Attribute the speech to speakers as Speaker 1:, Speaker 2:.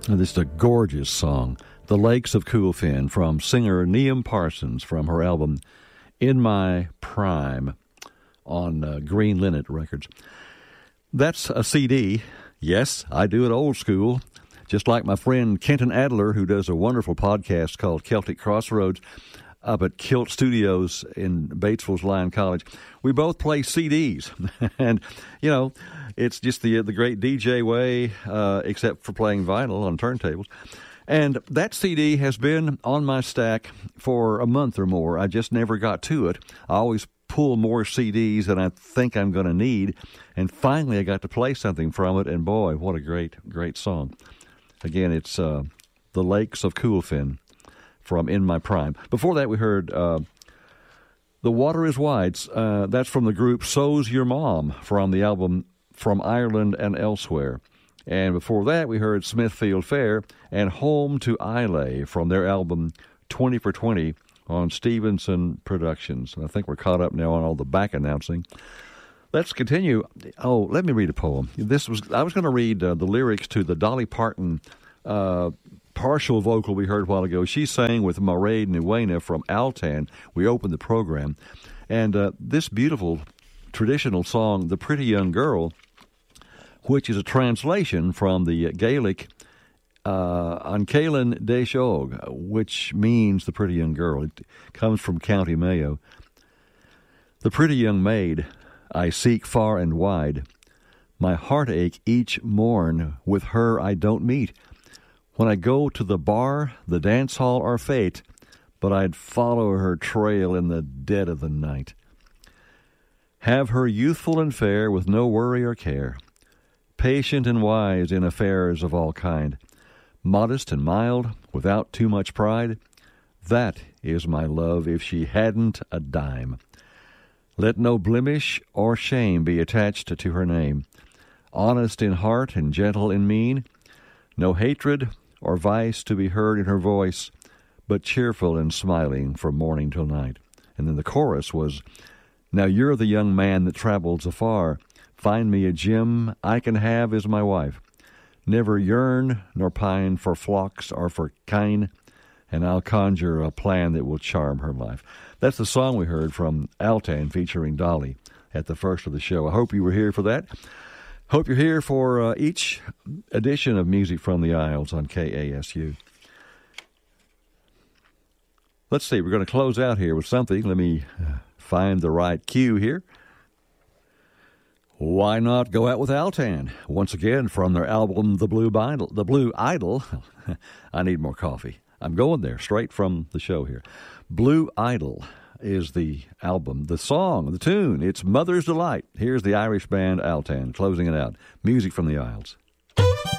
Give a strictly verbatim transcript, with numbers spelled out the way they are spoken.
Speaker 1: This is a gorgeous song, The Lakes of Coolfin, from singer Neam Parsons from her album In My Prime on uh, Green Linnet Records. That's a C D. Yes, I do it old school, just like my friend Kenton Adler, who does a wonderful podcast called Celtic Crossroads up at Kilt Studios in Batesville's Lyon College. We both play C Ds, and, you know, it's just the the great D J way, uh, except for playing vinyl on turntables. And that C D has been on my stack for a month or more. I just never got to it. I always pull more C Ds than I think I'm going to need, and finally I got to play something from it, and boy, what a great, great song. Again, it's uh, The Lakes of Coolfin from In My Prime. Before that, we heard uh, The Water is Wide. Uh, that's from the group So's Your Mom from the album From Ireland and Elsewhere. And before that, we heard Smithfield Fair and Home to Islay from their album twenty for twenty on Stevenson Productions. And I think we're caught up now on all the back announcing. Let's continue. Oh, let me read a poem. This was I was going to read uh, the lyrics to the Dolly Parton uh, partial vocal we heard a while ago. She sang with Mairead Nuena from Altan. We opened the program. And uh, this beautiful traditional song, The Pretty Young Girl, which is a translation from the Gaelic uh, An Caelan Deisheog, which means the pretty young girl. It comes from County Mayo. The pretty young maid I seek far and wide. My heartache each morn with her I don't meet. When I go to the bar, the dance hall, or fete, but I'd follow her trail in the dead of the night. Have her youthful and fair with no worry or care, patient and wise in affairs of all kind, modest and mild, without too much pride. That is my love if she hadn't a dime. Let no blemish or shame be attached to her name. Honest in heart and gentle in mien, no hatred or vice to be heard in her voice, but cheerful and smiling from morning till night. And then the chorus was, now you're the young man that travels afar. Find me a gem I can have as my wife. Never yearn nor pine for flocks or for kine, and I'll conjure a plan that will charm her life. That's the song we heard from Altan featuring Dolly at the first of the show. I hope you were here for that. Hope you're here for uh, each edition of Music from the Isles on K A S U. Let's see, we're going to close out here with something. Let me uh, find the right cue here. Why not go out with Altan? Once again, from their album, The Blue Idol. The Blue Idol. I need more coffee. I'm going there, straight from the show here. Blue Idol is the album. The song, the tune, it's Mother's Delight. Here's the Irish band Altan closing it out. Music from the Isles.